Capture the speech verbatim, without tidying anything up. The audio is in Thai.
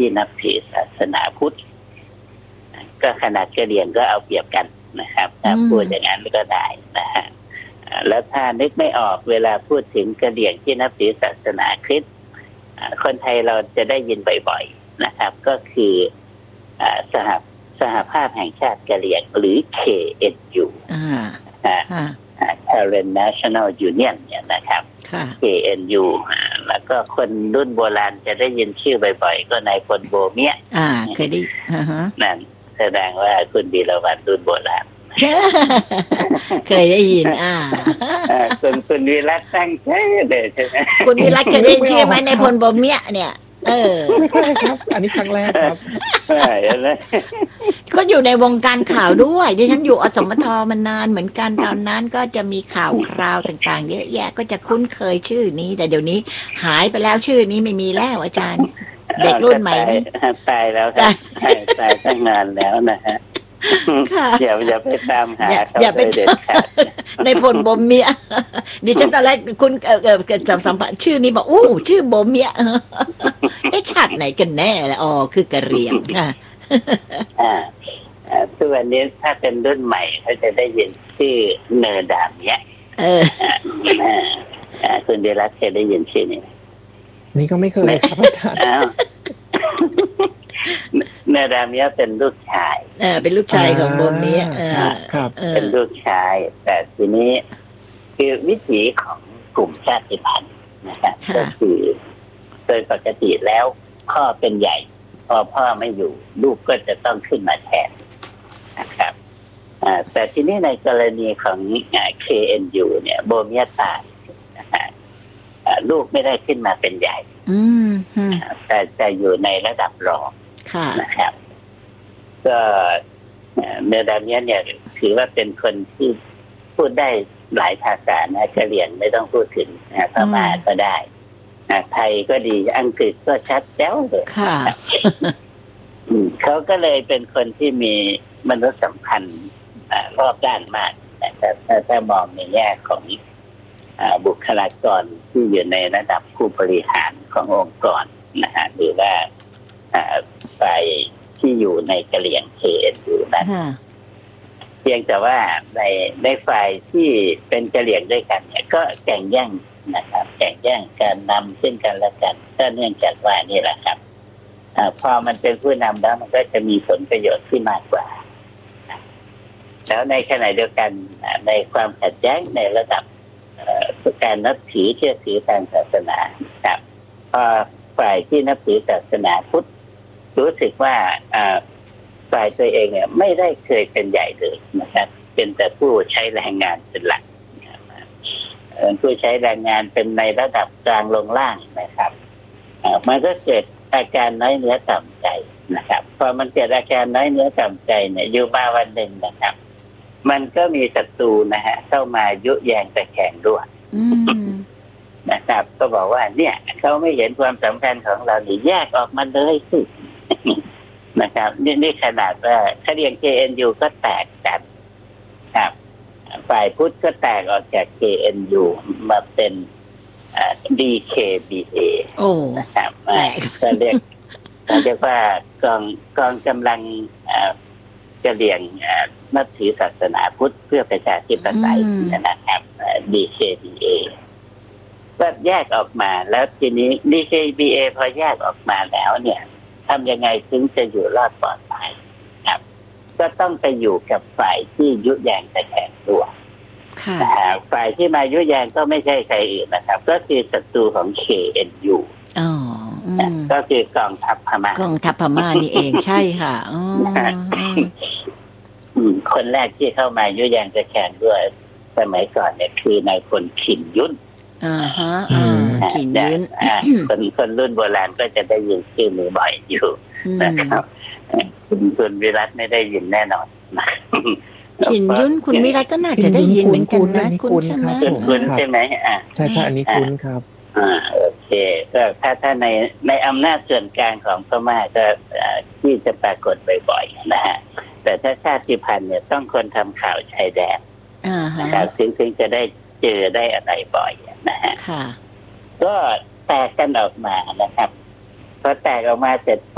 ที่นับถือศาสนาพุทธก็ขนาดกะเหรี่ยงก็เอาเปรียบกันนะครับถ้าพูดอย่างนั้นก็ได้นะฮะแล้วถ้านึกไม่ออกเวลาพูดถึงกะเหรี่ยงที่นับถือศาสนาคริสต์คนไทยเราจะได้ยินบ่อยๆนะครับก็คือสหสหภาพแห่งชาติกะเหรี่ยงหรือ เค เอ็น ยู Karen National Union เนี่ยนะครับ เค เอ็น ยู แล้วก็คนรุ่นโบราณจะได้ยินชื่อบ่อยๆก็นายพลโบเมียอ่าเคยได้นั่นแสดงว่าคุณบีรวรรณรุ่นโบราณเคยได้ยินอ่าคุณคุณวิรัตตั้งใจเลยใช่ไหมคุณวิรัตเคยได้ยินชื่อไหมนายพลโบเมียเนี่ยเออไม่ค่อยครับอันนี้ครั้งแรกครับก็อยู่ในวงการข่าวด้วยดิฉันอยู่อสมทมานานเหมือนกันตอนนั้นก็จะมีข่าวคราวต่างๆเยอะแยะก็จะคุ้นเคยชื่อนี้แต่เดี๋ยวนี้หายไปแล้วชื่อนี้ไม่มีแล้วอาจารย์เด็กรุ่นใหม่นี่ตายแล้วครับตายตั้งนานแล้วนะฮะอย่าอย่าไปตามหาอย่าไปเด็ดขาดในพลโบเมียดิฉันตอนแรกคุณเออเออเกิดจำสัมผัสชื่อนี้บอกอู้ชื่อโบเมียไอ้ชาติไหนกันแน่ล่ะอ๋อคือกะเหรี่ยงอ่าทุกวันนี้ถ้าเป็นรุ่นใหม่เขาจะได้ยินชื่อเนอดามเนี้ยเออคุณเดรัสเคยได้ยินชื่อนี้นี่ก็ไม่เคยครับอาจารย์เนอดามเนี้ยเป็นลูกชายเออเป็นลูกชายของโบเมียเออเป็นลูกชายแต่ทีนี้คือวิถีของกลุ่มชาติพันธุ์นะครับก็คือโดยปกติแล้วพ่อเป็นใหญ่พอพ่อไม่อยู่ลูกก็จะต้องขึ้นมาแทนนะครับแต่ทีนี้ในกรณีของ เค เอ็น ยู เนี่ยโบเมียตายนะฮะลูกไม่ได้ขึ้นมาเป็นใหญ่แต่จะอยู่ในระดับรองนะครับก็เนอดามเนียเนี่ยถือว่าเป็นคนที่พูดได้หลายภาษานะกะเหรี่ยงไม่ต้องพูดถึงนะพม่าก็ได้ไทยก็ดีอังกฤษก็ชัดแจ๋วเลยเขาก็เลยเป็นคนที่มีมนุษยสัมพันธ์รอบด้านมากนะครับถ้ามองในแง่ของบุคลากรที่อยู่ในระดับผู้บริหารขององค์กรนะฮะหรือว่าฝ่ายที่อยู่ในกะเหรี่ยง เค เอ็น ยู นั้นเพียงแต่ว่าในในฝ่ายที่เป็นกะเหรี่ยงด้วยกันเนี่ยก็แข่งแย่งนะครับแข่งแย่งการนำซึ่งกันและกันก็เนื่องจากว่านี่แหละครับพอมันเป็นผู้นำแล้วมันก็จะมีผลประโยชน์ที่มากกว่าแล้วในขณะเดียวกันในความขัดแย้งในระดับการนับถือเชื่อถือทางศาสนาครับพอฝ่ายที่นับถือศาสนาพุทธรู้สึกว่าฝ่ายตัวเองเนี่ยไม่ได้เคยเป็นใหญ่เลยนะครับเป็นแต่ผู้ใช้แรงงานเป็นหลักผู้ใช้แรงงานเป็นในระดับกลางลงล่างนะครับมันก็เกิดอาการน้อยเนื้อต่ำใจนะครับพอมันเกิดอาการน้อยเนื้อต่ำใจเนี่ยอยู่มาวันหนึ่งนะครับมันก็มีศัตรูนะฮะเข้ามายุแยงตะแคงด้วยนะครับก็บอกว่าเนี่ยเขาไม่เห็นความสำคัญของเราหรือแยกออกมาเลยสินะครับนี่นี่ขนาดว่าคดี เค เอ็น ยู ก็แตกกันครับฝ่ายพุทธก็แตกออกจาก เค เอ็น ยู มาเป็น ดี เค บี เอโอ้นะครับก็เรียกเรียกว่ากองกองกำลังกะเหรี่ยงนับถือศาสนาพุทธเพื่อประชาธิปไตยนะครับ ดี เค บี เอ ก็แยกออกมาแล้วทีนี้ ดี เค บี เอ พอแยกออกมาแล้วเนี่ยทำยังไงถึงจะอยู่รอดปลอดภัยครับก็ต้องไปอยู่กับฝ่ายที่ยุแยงตะแคงตัวฝ่ายที่มายุแยงก็ไม่ใช่ใครอื่นนะครับก็คือศัตรูของ เค เอ็น ยูอ๋อก็คือกองทัพพม่ากองทัพพม่านี่เองใช่ค่ะคนแรกที่เข้ามายุแยงตะแคงด้วยสมัยก่อนเนี่ยคือนายพลขินยุนอ่าฮะขินยุนคนคนรุ่นโบราณก็จะได้ยินชื่อมือบ่อยอยู่นะครับคุณคุณวิรัตไม่ได้ยินแน่นอนขินยุนคุณวิรัตก็น่าจะได้ยินเหมือนกันนะคุณใช่ไหมคุณใช่ไหมอ่าใช่ใช่อันนี้คุณครับอ่าโอเคก็ถ้าถ้าในในอำนาจส่วนกลางของพม่าก็ที่จะปรากฏบ่อยๆนะฮะแต่ถ้าชาติพันธุ์เนี่ยต้องคนทำข่าวชายแดนนะครับถึงถึงจะได้เจอได้อะไรบ่อยนะฮะก็แตกกันออกมานะครับพอแตกออกมาเสร็จ